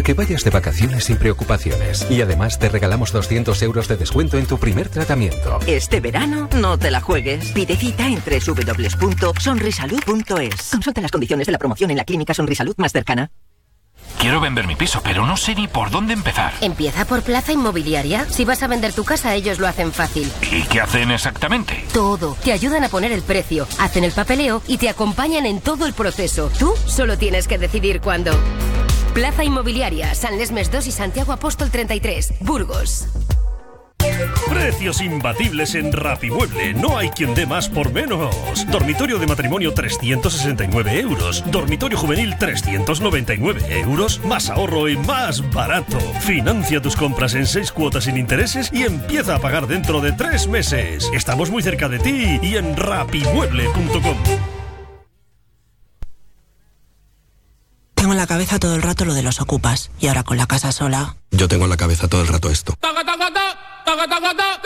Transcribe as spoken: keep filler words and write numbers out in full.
para que vayas de vacaciones sin preocupaciones. Y además te regalamos doscientos euros de descuento en tu primer tratamiento. Este verano no te la juegues. Pide cita en doble u doble u doble u punto sonrisalud punto es. Consulta las condiciones de la promoción en la clínica Sonrisalud más cercana. Quiero vender mi piso, pero no sé ni por dónde empezar. Empieza por Plaza Inmobiliaria. Si vas a vender tu casa, ellos lo hacen fácil. ¿Y qué hacen exactamente? Todo. Te ayudan a poner el precio, hacen el papeleo y te acompañan en todo el proceso. Tú solo tienes que decidir cuándo. Plaza Inmobiliaria, San Lesmes dos y Santiago Apóstol treinta y tres, Burgos. Precios imbatibles en Rapimueble. No hay quien dé más por menos. Dormitorio de matrimonio trescientos sesenta y nueve euros. Dormitorio juvenil trescientos noventa y nueve euros. Más ahorro y más barato. Financia tus compras en seis cuotas sin intereses y empieza a pagar dentro de tres meses. Estamos muy cerca de ti y en rapimueble punto com. Tengo en la cabeza todo el rato lo de los ocupas. Y ahora con la casa sola... Yo tengo en la cabeza todo el rato esto.